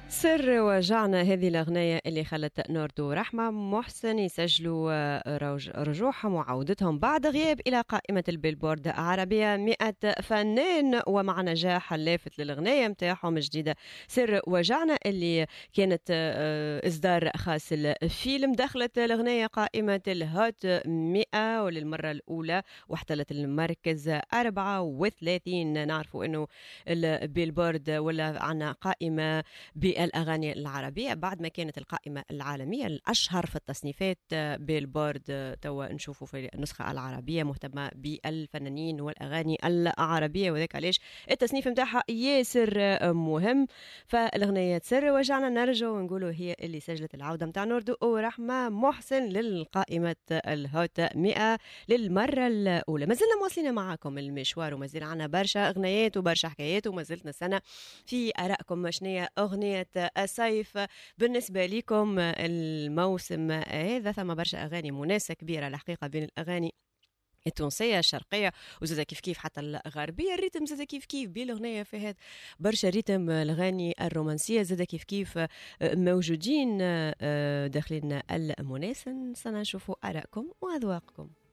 سر وجعنا هذه الأغنية اللي خلت نوردو ورحمة محسن يسجلوا رجوعهم وعودتهم بعد غياب إلى قائمة البيلبورد عربية 100 فنان، ومع نجاح اللافت للأغنية متاعهم الجديدة سر وجعنا اللي كانت إصدار خاص الفيلم. دخلت الأغنية قائمة الهوت 100 وللمرة الأولى واحتلت المركز 34. نعرفوا أنه البيلبورد ولا عنا قائمة بالأغاني العربية بعد ما كانت القائمة العالمية الأشهر في التصنيفات بيلبورد. توا نشوفوا في النسخة العربية مهتمة بالفنانين والأغاني العربية، وذلك علاش التصنيف متاعها ياسر مهم. فالأغنية سر وجعنا نرجع ونقولوا هي اللي سجلت العودة متاع نوردو ورحمة محسن للقائمة الهوت 100 للمرة الأولى. ما زلنا مواصلين معاكم المشوار وما زال عنا برشا أغنيات وبرشا حكايات، وما زلت نستنى في آرائكم شنية أغنية الصيف بالنسبة لكم الموسم هذا. ثم برشا أغاني منافسة كبيرة الحقيقة بين الأغاني التونسية الشرقية وزادا كيف كيف حتى الغربية. الريتم زادا كيف كيف بالأغنية فيها برشا ريتم. الأغاني الرومانسية زادا كيف كيف موجودين داخلين المناسن. سنشوفوا آرائكم وأذواقكم.